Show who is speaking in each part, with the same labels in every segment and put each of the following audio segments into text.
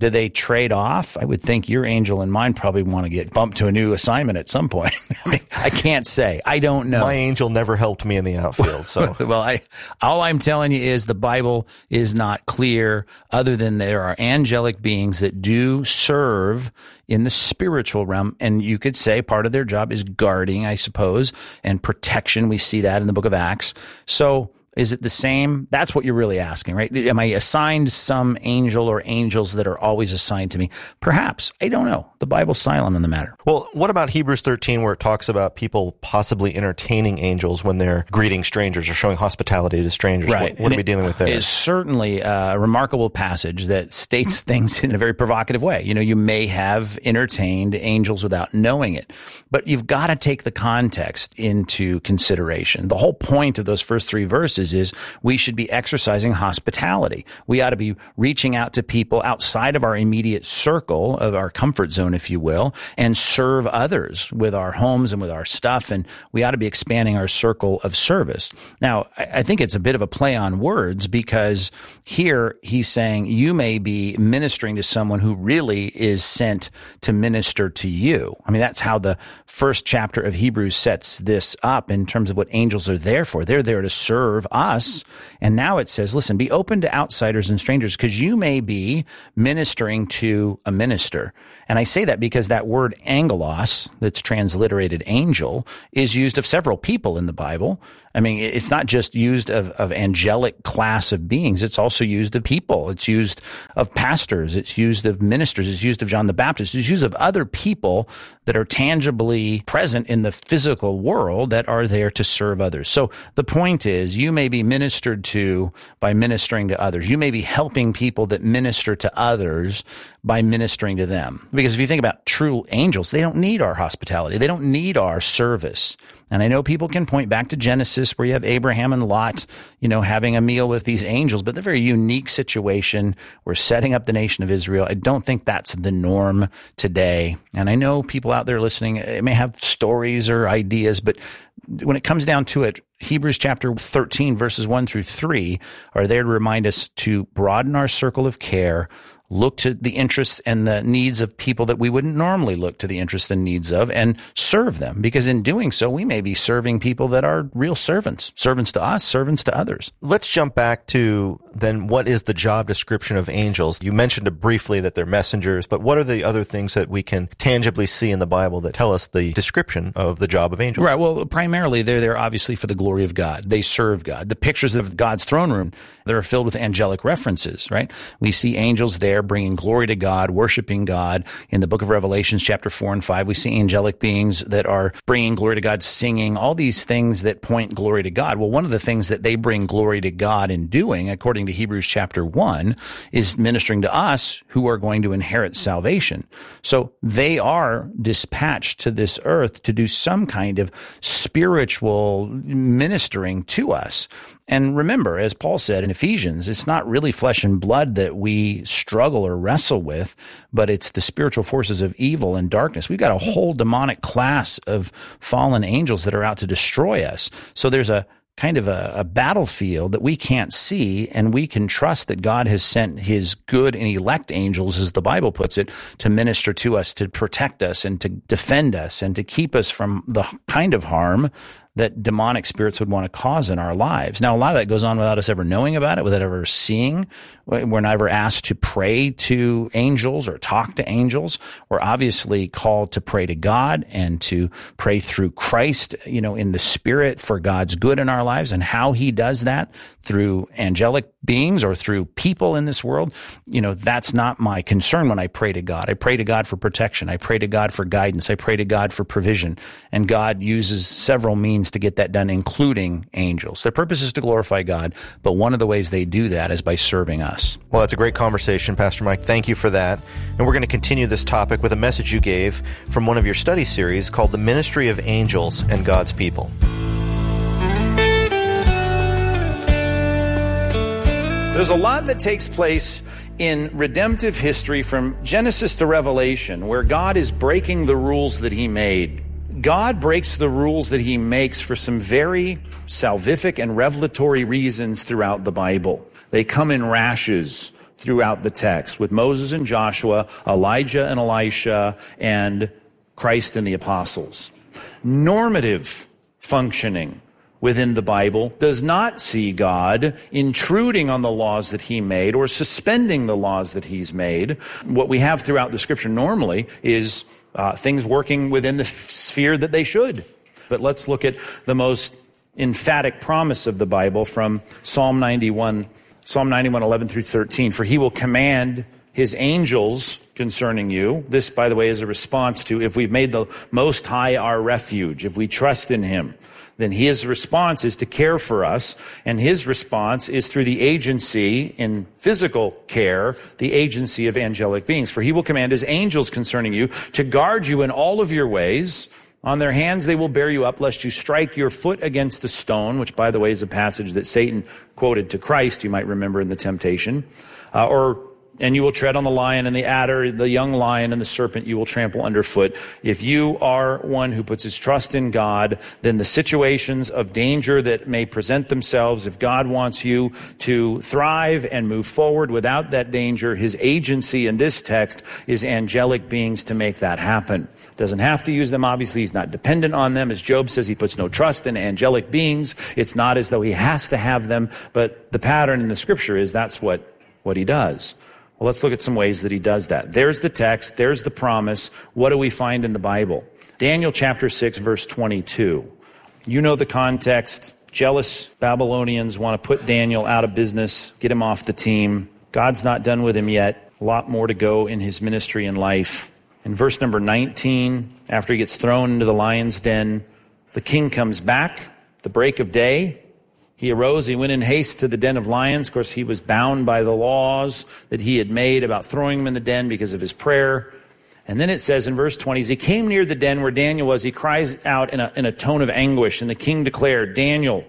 Speaker 1: Do they trade off? I would think your angel and mine probably want to get bumped to a new assignment at some point. I mean, I can't say. I don't know.
Speaker 2: My angel never helped me in the outfield. So,
Speaker 1: well, all I'm telling you is the Bible is not clear, other than there are angelic beings that do serve in the spiritual realm. And you could say part of their job is guarding, I suppose, and protection. We see that in the book of Acts. So is it the same? That's what you're really asking, right? Am I assigned some angel or angels that are always assigned to me? Perhaps. I don't know. The Bible's silent on the matter.
Speaker 2: Well, what about Hebrews 13, where it talks about people possibly entertaining angels when they're greeting strangers or showing hospitality to strangers?
Speaker 1: Right.
Speaker 2: What are we dealing with there?
Speaker 1: It is certainly a remarkable passage that states things in a very provocative way. You know, you may have entertained angels without knowing it, but you've got to take the context into consideration. The whole point of those first three verses is we should be exercising hospitality. We ought to be reaching out to people outside of our immediate circle of our comfort zone, if you will, and serve others with our homes and with our stuff. And we ought to be expanding our circle of service. Now, I think it's a bit of a play on words, because here he's saying you may be ministering to someone who really is sent to minister to you. I mean, that's how the first chapter of Hebrews sets this up in terms of what angels are there for. They're there to serve us. And now it says, listen, be open to outsiders and strangers, because you may be ministering to a minister. And I say that because that word angelos, that's transliterated angel, is used of several people in the Bible. I mean, it's not just used of angelic class of beings. It's also used of people. It's used of pastors. It's used of ministers. It's used of John the Baptist. It's used of other people that are tangibly present in the physical world that are there to serve others. So the point is, you may be ministered to by ministering to others. You may be helping people that minister to others by ministering to them. Because if you think about true angels, they don't need our hospitality. They don't need our service. And I know people can point back to Genesis, where you have Abraham and Lot, having a meal with these angels, but they're a very unique situation. We're setting up the nation of Israel. I don't think that's the norm today. And I know people out there listening may have stories or ideas, but when it comes down to it, Hebrews chapter 13, verses 1 through 3 are there to remind us to broaden our circle of care, look to the interests and the needs of people that we wouldn't normally look to the interests and needs of, and serve them. Because in doing so, we may be serving people that are real servants to us, servants to others.
Speaker 2: Let's jump back to then what is the job description of angels? You mentioned briefly that they're messengers, but what are the other things that we can tangibly see in the Bible that tell us the description of the job of angels?
Speaker 1: Right. Well, primarily they're there obviously for the glory of God. They serve God. The pictures of God's throne room, they're filled with angelic references, right? We see angels there bringing glory to God, worshiping God. In the book of Revelations, chapter 4 and 5, we see angelic beings that are bringing glory to God, singing, all these things that point glory to God. Well, one of the things that they bring glory to God in doing, according to Hebrews chapter 1, is ministering to us who are going to inherit salvation. So they are dispatched to this earth to do some kind of spiritual ministering to us. And remember, as Paul said in Ephesians, it's not really flesh and blood that we struggle or wrestle with, but it's the spiritual forces of evil and darkness. We've got a whole demonic class of fallen angels that are out to destroy us. So there's a kind of a battlefield that we can't see, and we can trust that God has sent his good and elect angels, as the Bible puts it, to minister to us, to protect us, and to defend us, and to keep us from the kind of harm that demonic spirits would want to cause in our lives. Now, a lot of that goes on without us ever knowing about it, without ever seeing. We're never asked to pray to angels or talk to angels. We're obviously called to pray to God and to pray through Christ, in the Spirit for God's good in our lives, and how he does that through angelic beings or through people in this world. That's not my concern when I pray to God. I pray to God for protection. I pray to God for guidance. I pray to God for provision. And God uses several means to get that done, including angels. Their purpose is to glorify God, but one of the ways they do that is by serving us.
Speaker 2: Well, that's a great conversation, Pastor Mike. Thank you for that. And we're going to continue this topic with a message you gave from one of your study series called The Ministry of Angels and God's People.
Speaker 1: There's a lot that takes place in redemptive history from Genesis to Revelation where God is breaking the rules that he made. God breaks the rules that he makes for some very salvific and revelatory reasons throughout the Bible. They come in rashes throughout the text with Moses and Joshua, Elijah and Elisha, and Christ and the apostles. Normative functioning within the Bible does not see God intruding on the laws that he made or suspending the laws that he's made. What we have throughout the scripture normally is things working within the sphere that they should. But let's look at the most emphatic promise of the Bible from Psalm 91, 11 through 13. For he will command his angels concerning you. This, by the way, is a response to if we've made the Most High our refuge, if we trust in him, then his response is to care for us, and his response is through the agency in physical care, the agency of angelic beings. For he will command his angels concerning you to guard you in all of your ways. On their hands they will bear you up, lest you strike your foot against a stone, which, by the way, is a passage that Satan quoted to Christ, you might remember in the temptation. And you will tread on the lion and the adder, the young lion and the serpent you will trample underfoot. If you are one who puts his trust in God, then the situations of danger that may present themselves, if God wants you to thrive and move forward without that danger, his agency in this text is angelic beings to make that happen. Doesn't have to use them, obviously. He's not dependent on them. As Job says, he puts no trust in angelic beings. It's not as though he has to have them, but the pattern in the scripture is that's what he does. Well, let's look at some ways that he does that. There's the text. There's the promise. What do we find in the Bible? Daniel chapter 6, verse 22. You know the context. Jealous Babylonians want to put Daniel out of business, get him off the team. God's not done with him yet. A lot more to go in his ministry and life. In verse number 19, after he gets thrown into the lion's den, the king comes back, the break of day. He arose, he went in haste to the den of lions. Of course, he was bound by the laws that he had made about throwing him in the den because of his prayer. And then it says in verse 20, as he came near the den where Daniel was, he cries out in a tone of anguish. And the king declared, Daniel,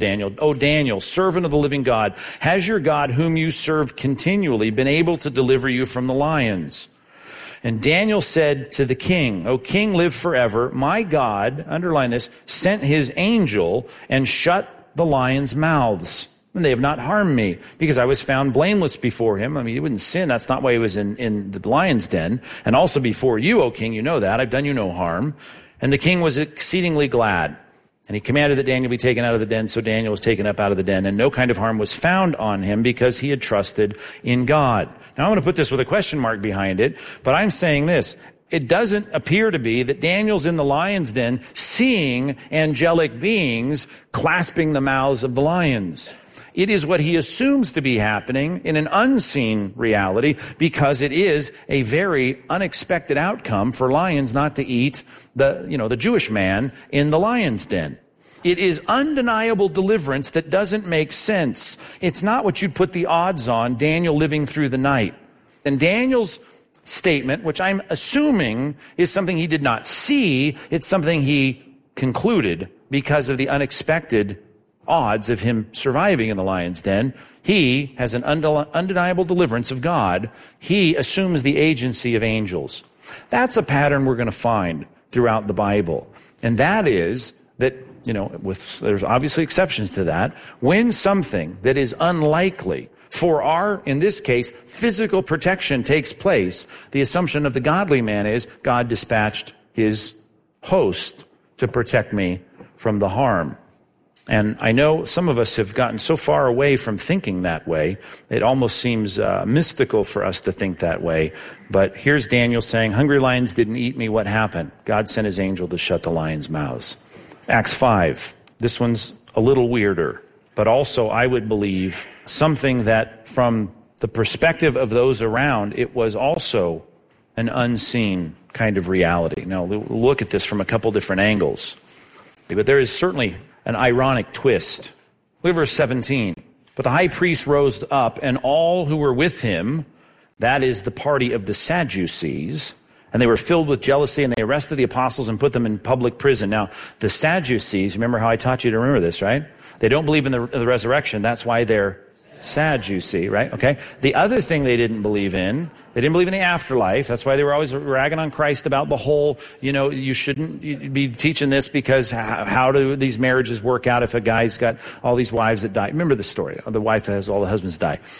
Speaker 1: O Daniel, servant of the living God, has your God, whom you serve continually, been able to deliver you from the lions? And Daniel said to the king, O king, live forever. My God, underline this, sent his angel and shut the lions' mouths, and they have not harmed me, because I was found blameless before him. I mean, he wouldn't sin. That's not why he was in the lion's den. And also before you, O king, you know that. I've done you no harm. And the king was exceedingly glad. And he commanded that Daniel be taken out of the den. So Daniel was taken up out of the den, and no kind of harm was found on him because he had trusted in God. Now, I'm going to put this with a question mark behind it, but I'm saying this. It doesn't appear to be that Daniel's in the lion's den seeing angelic beings clasping the mouths of the lions. It is what he assumes to be happening in an unseen reality, because it is a very unexpected outcome for lions not to eat the Jewish man in the lion's den. It is undeniable deliverance that doesn't make sense. It's not what you'd put the odds on, Daniel living through the night. And Daniel's statement, which I'm assuming is something he did not see, it's something he concluded because of the unexpected odds of him surviving in the lion's den. He has an undeniable deliverance of God. He assumes the agency of angels. That's a pattern we're going to find throughout the Bible. And that is that, there's obviously exceptions to that, when something that is unlikely for our, in this case, physical protection takes place, the assumption of the godly man is God dispatched his host to protect me from the harm. And I know some of us have gotten so far away from thinking that way, it almost seems mystical for us to think that way. But here's Daniel saying, hungry lions didn't eat me. What happened? God sent his angel to shut the lions' mouths. Acts 5. This one's a little weirder, but also, I would believe, something that from the perspective of those around, it was also an unseen kind of reality. Now, we'll look at this from a couple different angles. But there is certainly an ironic twist. Look at verse 17. But the high priest rose up, and all who were with him, that is the party of the Sadducees, and they were filled with jealousy, and they arrested the apostles and put them in public prison. Now, the Sadducees, remember how I taught you to remember this, right? They don't believe in the resurrection. That's why they're sad, you see, right? Okay. The other thing they didn't believe in, they didn't believe in the afterlife. That's why they were always ragging on Christ about the whole, you shouldn't be teaching this because how do these marriages work out if a guy's got all these wives that die? Remember the story of the wife that has all the husbands die.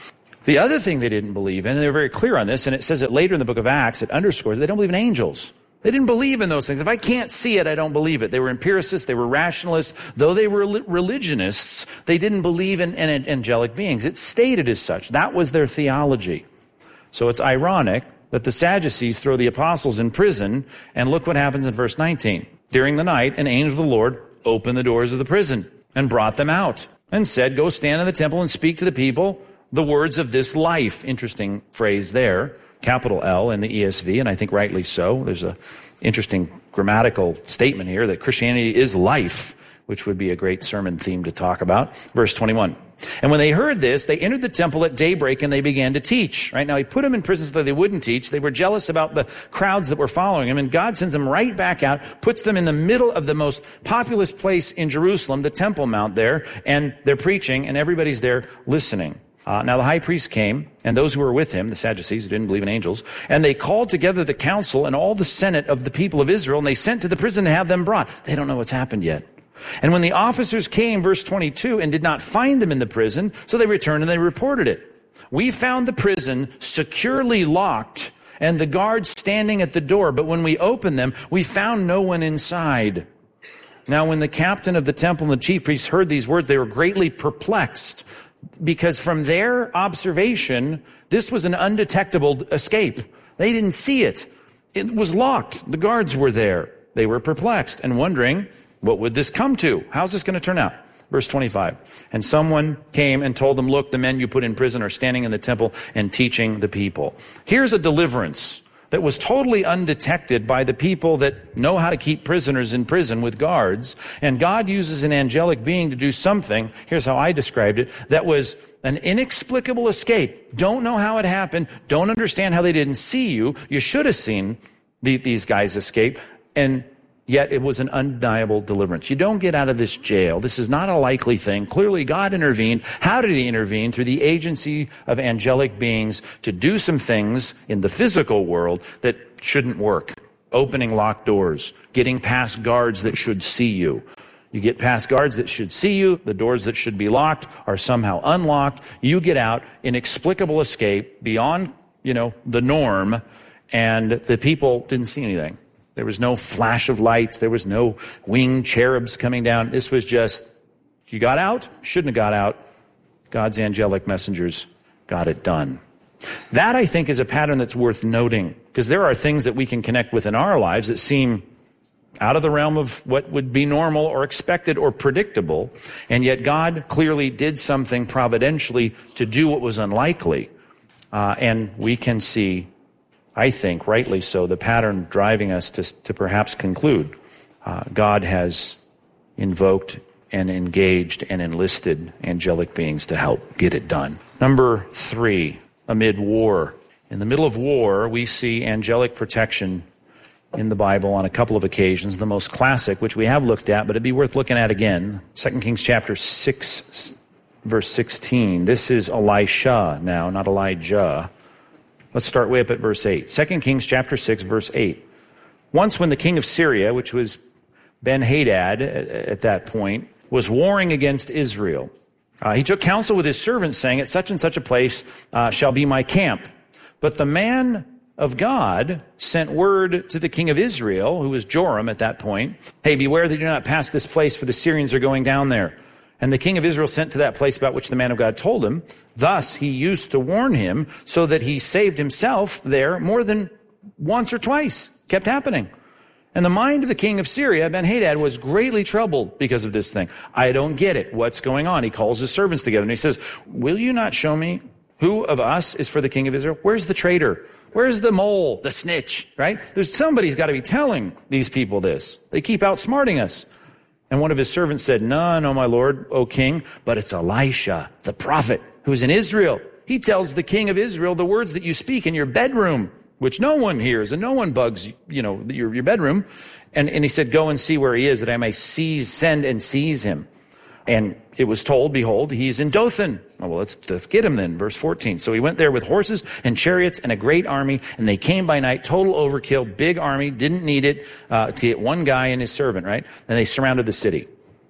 Speaker 1: The other thing they didn't believe in, and they're very clear on this, and it says it later in the book of Acts, it underscores, they don't believe in angels. They didn't believe in those things. If I can't see it, I don't believe it. They were empiricists, they were rationalists. Though they were religionists, they didn't believe in angelic beings. It's stated as such. That was their theology. So it's ironic that the Sadducees throw the apostles in prison, and look what happens in verse 19. During the night, an angel of the Lord opened the doors of the prison and brought them out and said, go stand in the temple and speak to the people the words of this life. Interesting phrase there, capital L in the ESV, and I think rightly so. There's a interesting grammatical statement here that Christianity is life, which would be a great sermon theme to talk about. Verse 21. And when they heard this, they entered the temple at daybreak and they began to teach. Right now, he put them in prison so that they wouldn't teach. They were jealous about the crowds that were following him, and God sends them right back out, puts them in the middle of the most populous place in Jerusalem, the Temple Mount there, and they're preaching, and everybody's there listening. Now the high priest came, and those who were with him, the Sadducees who didn't believe in angels, and they called together the council and all the senate of the people of Israel, and they sent to the prison to have them brought. They don't know what's happened yet. And when the officers came, verse 22, and did not find them in the prison, so they returned and they reported it. We found the prison securely locked and the guards standing at the door, but when we opened them, we found no one inside. Now when the captain of the temple and the chief priests heard these words, they were greatly perplexed, because from their observation, this was an undetectable escape. They didn't see it. It was locked. The guards were there. They were perplexed and wondering, what would this come to? How's this going to turn out? Verse 25. And someone came and told them, look, the men you put in prison are standing in the temple and teaching the people. Here's a deliverance that was totally undetected by the people that know how to keep prisoners in prison with guards. And God uses an angelic being to do something, here's how I described it, that was an inexplicable escape. Don't know how it happened. Don't understand how they didn't see you. You should have seen these guys escape. And yet it was an undeniable deliverance. You don't get out of this jail. This is not a likely thing. Clearly God intervened. How did he intervene? Through the agency of angelic beings to do some things in the physical world that shouldn't work. Opening locked doors, getting past guards that should see you. You get past guards that should see you, the doors that should be locked are somehow unlocked. You get out, inexplicable escape beyond, the norm, and the people didn't see anything. There was no flash of lights. There was no winged cherubs coming down. This was just, you got out, shouldn't have got out. God's angelic messengers got it done. That, I think, is a pattern that's worth noting, because there are things that we can connect with in our lives that seem out of the realm of what would be normal or expected or predictable, and yet God clearly did something providentially to do what was unlikely. And we can see, I think, rightly so, the pattern driving us to perhaps conclude God has invoked and engaged and enlisted angelic beings to help get it done. Number 3, amid war. In the middle of war, we see angelic protection in the Bible on a couple of occasions. The most classic, which we have looked at, but it'd be worth looking at again, 2 Kings chapter 6, verse 16. This is Elisha now, not Elijah. Let's start way up at verse 8. 2 Kings chapter 6, verse 8. Once when the king of Syria, which was Ben-Hadad at that point, was warring against Israel, he took counsel with his servants, saying, at such and such a place shall be my camp. But the man of God sent word to the king of Israel, who was Joram at that point, hey, beware that you do not pass this place, for the Syrians are going down there. And the king of Israel sent to that place about which the man of God told him. Thus he used to warn him, so that he saved himself there more than once or twice. Kept happening. And the mind of the king of Syria, Ben-Hadad, was greatly troubled because of this thing. I don't get it. What's going on? He calls his servants together and he says, will you not show me who of us is for the king of Israel? Where's the traitor? Where's the mole, the snitch, right? There's somebody's got to be telling these people this. They keep outsmarting us. And one of his servants said, no, my lord, O king, but it's Elisha, the prophet, who is in Israel. He tells the king of Israel the words that you speak in your bedroom, which no one hears and no one bugs, your bedroom. And he said, go and see where he is, that I may send and seize him. And it was told, behold, he's in Dothan. Oh, well, let's get him then. Verse 14. So he went there with horses and chariots and a great army, and they came by night, total overkill, big army, didn't need it, to get one guy and his servant, right? And they surrounded the city.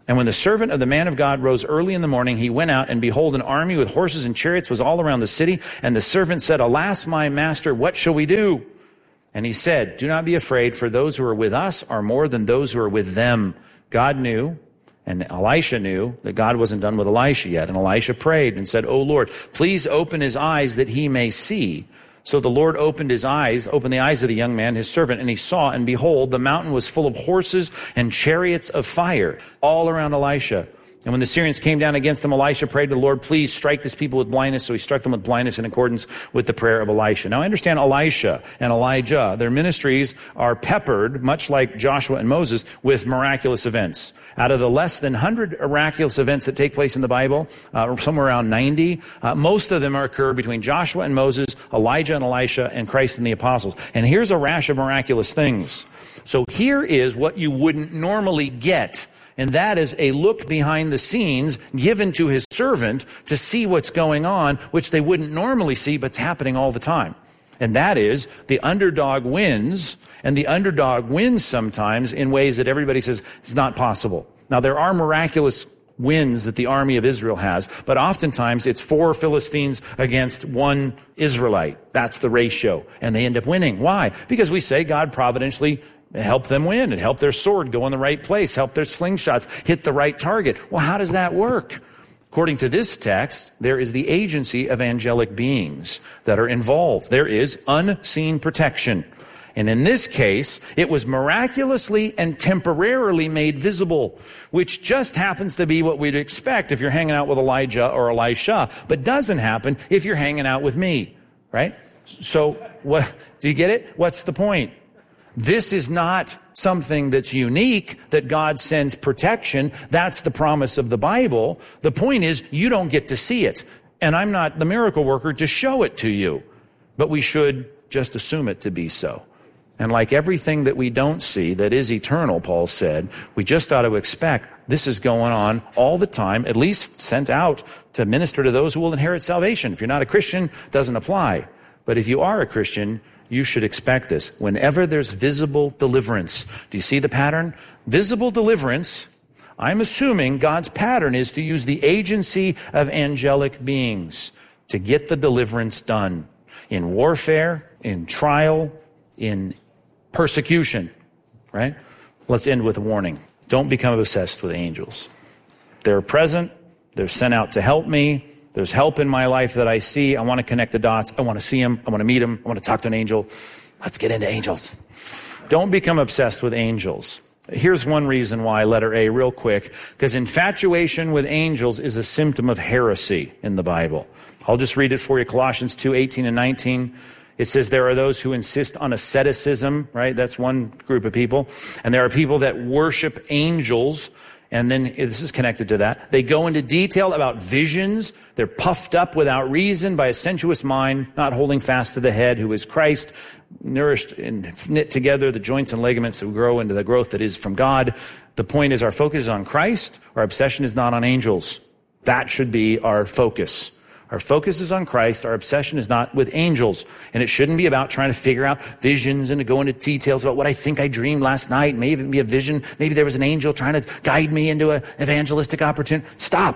Speaker 1: And when the servant of the man of God rose early in the morning, he went out, and behold, an army with horses and chariots was all around the city. And the servant said, Alas, my master, what shall we do? And he said, Do not be afraid, for those who are with us are more than those who are with them. God knew, and Elisha knew, that God wasn't done with Elisha yet. And Elisha prayed and said, O Lord, please open his eyes that he may see. So the Lord opened the eyes of the young man, his servant, and he saw, and behold, the mountain was full of horses and chariots of fire all around Elisha. And when the Syrians came down against him, Elisha prayed to the Lord, please strike this people with blindness. So he struck them with blindness in accordance with the prayer of Elisha. Now I understand Elisha and Elijah, their ministries are peppered, much like Joshua and Moses, with miraculous events. Out of the less than 100 miraculous events that take place in the Bible, somewhere around 90, most of them occur between Joshua and Moses, Elijah and Elisha, and Christ and the apostles. And here's a rash of miraculous things. So here is what you wouldn't normally get. And that is a look behind the scenes given to his servant to see what's going on, which they wouldn't normally see, but it's happening all the time. And that is the underdog wins, and the underdog wins sometimes in ways that everybody says is not possible. Now, there are miraculous wins that the army of Israel has, but oftentimes it's 4 Philistines against 1 Israelite. That's the ratio. And they end up winning. Why? Because we say God providentially help them win and help their sword go in the right place, help their slingshots hit the right target. Well, how does that work? According to this text, there is the agency of angelic beings that are involved. There is unseen protection. And in this case, it was miraculously and temporarily made visible, which just happens to be what we'd expect if you're hanging out with Elijah or Elisha, but doesn't happen if you're hanging out with me, right? So what, do you get it? What's the point? This is not something that's unique, that God sends protection. That's the promise of the Bible. The point is, you don't get to see it. And I'm not the miracle worker to show it to you. But we should just assume it to be so. And like everything that we don't see that is eternal, Paul said, we just ought to expect this is going on all the time, at least sent out to minister to those who will inherit salvation. If you're not a Christian, it doesn't apply. But if you are a Christian, you should expect this. Whenever there's visible deliverance, do you see the pattern? Visible deliverance, I'm assuming God's pattern is to use the agency of angelic beings to get the deliverance done in warfare, in trial, in persecution, right? Let's end with a warning. Don't become obsessed with angels. They're present. They're sent out to help me. There's help in my life that I see. I want to connect the dots. I want to see him. I want to meet him. I want to talk to an angel. Let's get into angels. Don't become obsessed with angels. Here's one reason why, letter A, real quick, because infatuation with angels is a symptom of heresy in the Bible. I'll just read it for you. Colossians 2:18 and 19. It says there are those who insist on asceticism, right? That's one group of people. And there are people that worship angels. And then this is connected to that. They go into detail about visions. They're puffed up without reason by a sensuous mind, not holding fast to the head, who is Christ, nourished and knit together the joints and ligaments to grow into the growth that is from God. The point is our focus is on Christ. Our obsession is not on angels. That should be our focus. Our focus is on Christ. Our obsession is not with angels. And it shouldn't be about trying to figure out visions and to go into details about what I think I dreamed last night. Maybe it be a vision. Maybe there was an angel trying to guide me into an evangelistic opportunity. Stop.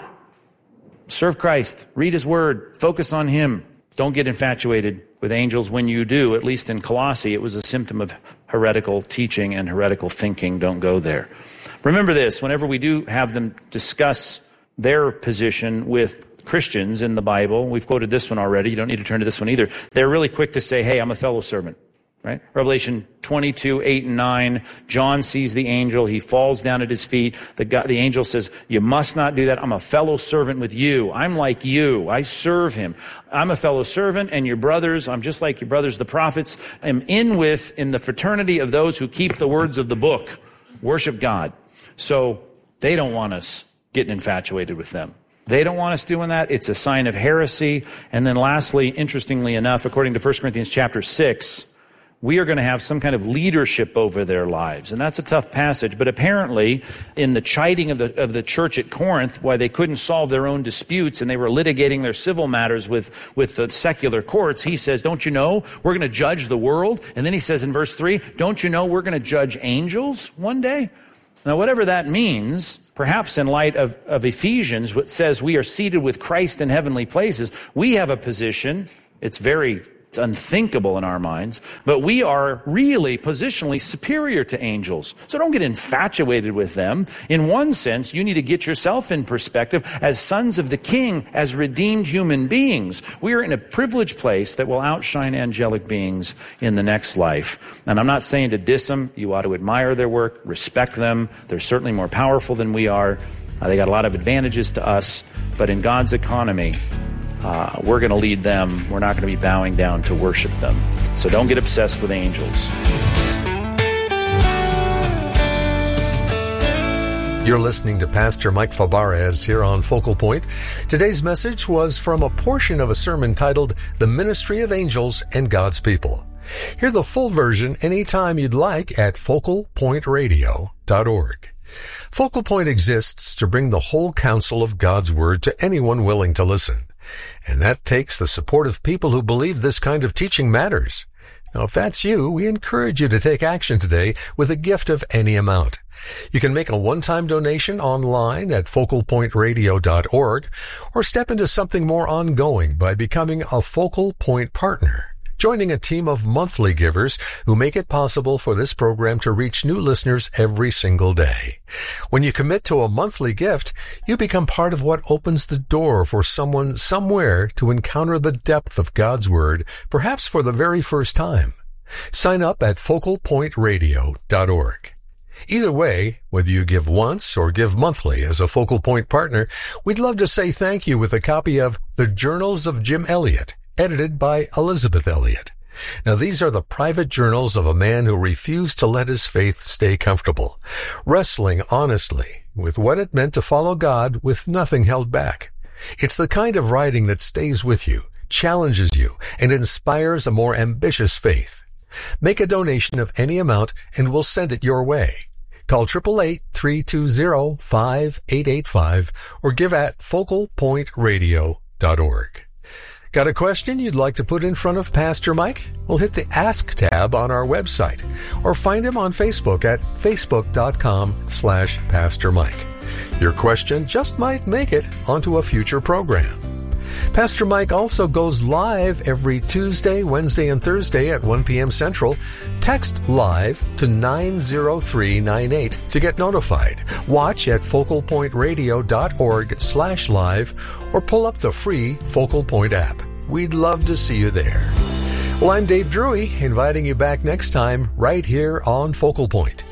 Speaker 1: Serve Christ. Read his word. Focus on him. Don't get infatuated with angels. When you do, at least in Colossae, it was a symptom of heretical teaching and heretical thinking. Don't go there. Remember this, whenever we do have them discuss their position with Christians in the Bible, we've quoted this one already, you don't need to turn to this one either, they're really quick to say, hey, I'm a fellow servant, right? Revelation 22:8 and 9, John sees the angel, he falls down at his feet, the angel says, you must not do that, I'm a fellow servant with you, I'm like you, I serve him, I'm a fellow servant, and your brothers, I'm just like your brothers the prophets, I'm in the fraternity of those who keep the words of the book, worship God. So they don't want us getting infatuated with them. They don't want us doing that. It's a sign of heresy. And then lastly, interestingly enough, according to 1 Corinthians chapter 6, we are going to have some kind of leadership over their lives. And that's a tough passage. But apparently, in the chiding of the church at Corinth, why they couldn't solve their own disputes and they were litigating their civil matters with the secular courts, he says, don't you know we're going to judge the world? And then he says in verse 3, don't you know we're going to judge angels one day? Now, whatever that means, perhaps in light of Ephesians, which says we are seated with Christ in heavenly places, we have a position. It's unthinkable in our minds, but we are really positionally superior to angels. So don't get infatuated with them. In one sense, you need to get yourself in perspective as sons of the King, as redeemed human beings. We are in a privileged place that will outshine angelic beings in the next life. And I'm not saying to diss them. You ought to admire their work, respect them. They're certainly more powerful than we are. They got a lot of advantages to us, but in God's economy, we're going to lead them. We're not going to be bowing down to worship them. So don't get obsessed with angels.
Speaker 3: You're listening to Pastor Mike Fabarez here on Focal Point. Today's message was from a portion of a sermon titled The Ministry of Angels and God's People. Hear the full version anytime you'd like at focalpointradio.org. Focal Point exists to bring the whole counsel of God's Word to anyone willing to listen. And that takes the support of people who believe this kind of teaching matters. Now, if that's you, we encourage you to take action today with a gift of any amount. You can make a one-time donation online at focalpointradio.org or step into something more ongoing by becoming a Focal Point partner, joining a team of monthly givers who make it possible for this program to reach new listeners every single day. When you commit to a monthly gift, you become part of what opens the door for someone somewhere to encounter the depth of God's Word, perhaps for the very first time. Sign up at focalpointradio.org. Either way, whether you give once or give monthly as a Focal Point partner, we'd love to say thank you with a copy of The Journals of Jim Elliot, edited by Elizabeth Elliot. Now, these are the private journals of a man who refused to let his faith stay comfortable, wrestling honestly with what it meant to follow God with nothing held back. It's the kind of writing that stays with you, challenges you, and inspires a more ambitious faith. Make a donation of any amount and we'll send it your way. Call 888-320-5885 or give at focalpointradio.org. Got a question you'd like to put in front of Pastor Mike? Well, hit the Ask tab on our website or find him on Facebook at facebook.com/Pastor Mike. Your question just might make it onto a future program. Pastor Mike also goes live every Tuesday, Wednesday, and Thursday at 1 p.m. Central. Text live to 90398 to get notified. Watch at focalpointradio.org/live or pull up the free Focal Point app. We'd love to see you there. Well, I'm Dave Drury, inviting you back next time right here on Focal Point.